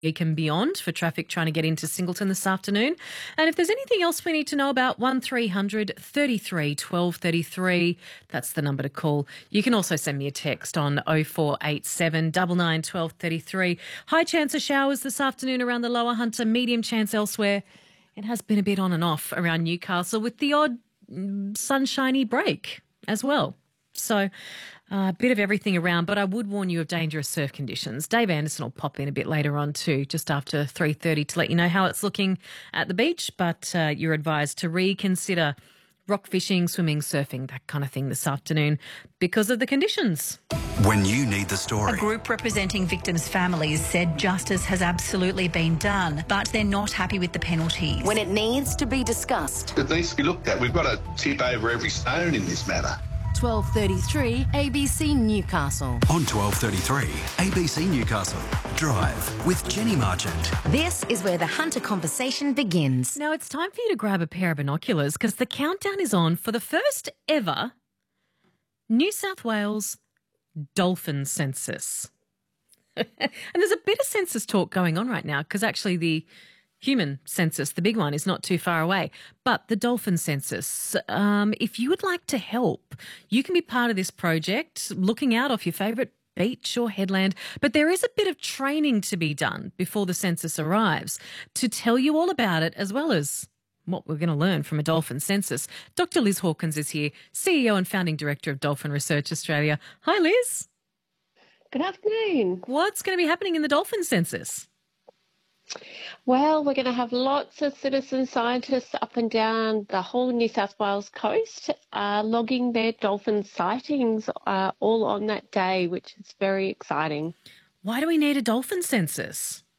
and beyond for traffic trying to get into Singleton this afternoon. And if there's anything else we need to know about, 1300 33 1233, that's the number to call. You can also send me a text on 0487 99 1233. High chance of showers this afternoon around the Lower Hunter, medium chance elsewhere. It has been a bit on and off around Newcastle with the odd sunshiny break as well. So a bit of everything around, but I would warn you of dangerous surf conditions. Dave Anderson will pop in a bit later on too, just after 3:30 to let you know how it's looking at the beach, but you're advised to reconsider rock fishing, swimming, surfing, that kind of thing this afternoon because of the conditions. When you need the story. A group representing victims' families said justice has absolutely been done, but they're not happy with the penalties. When it needs to be discussed. It needs to be looked at. We've got to tip over every stone in this matter. 12:33 ABC Newcastle. On 12:33 ABC Newcastle. Drive with Jenny Marchant. This is where the Hunter conversation begins. Now it's time for you to grab a pair of binoculars because the countdown is on for the first ever New South Wales dolphin census. And there's a bit of census talk going on right now because actually the human census, the big one, is not too far away. But the dolphin census, if you would like to help, you can be part of this project, looking out off your favourite beach or headland. But there is a bit of training to be done before the census arrives. To tell you all about it, as well as what we're going to learn from a dolphin census, Dr. Liz Hawkins is here, CEO and founding director of Dolphin Research Australia. Hi, Liz. Good afternoon. What's going to be happening in the dolphin census? Well, we're going to have lots of citizen scientists up and down the whole New South Wales coast logging their dolphin sightings all on that day, which is very exciting. Why do we need a dolphin census?